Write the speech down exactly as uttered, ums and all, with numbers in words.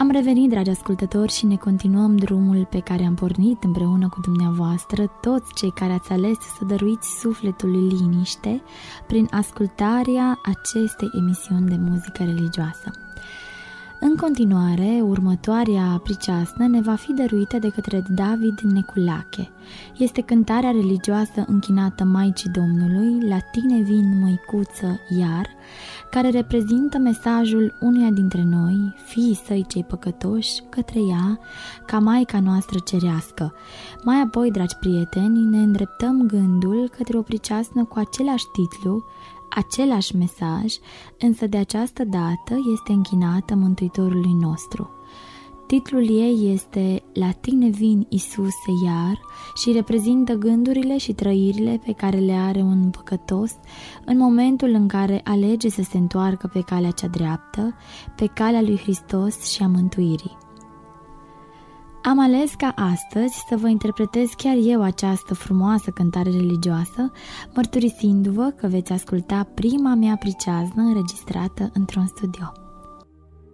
Am revenit, dragi ascultători, și ne continuăm drumul pe care am pornit împreună cu dumneavoastră, toți cei care ați ales să dăruiți sufletului liniște prin ascultarea acestei emisiuni de muzică religioasă. În continuare, următoarea priceasnă ne va fi dăruită de către David Neculache. Este cântarea religioasă închinată Maicii Domnului, La tine vin, măicuță, iar, care reprezintă mesajul unuia dintre noi, fiii săi cei păcătoși, către ea, ca Maica noastră cerească. Mai apoi, dragi prieteni, ne îndreptăm gândul către o priceasnă cu același titlu, același mesaj, însă de această dată este închinată Mântuitorului nostru. Titlul ei este La tine vin, Iisuse, iar și reprezintă gândurile și trăirile pe care le are un păcătos în momentul în care alege să se întoarcă pe calea cea dreaptă, pe calea lui Hristos și a mântuirii. Am ales ca astăzi să vă interpretez chiar eu această frumoasă cântare religioasă, mărturisindu-vă că veți asculta prima mea priceaznă înregistrată într-un studio.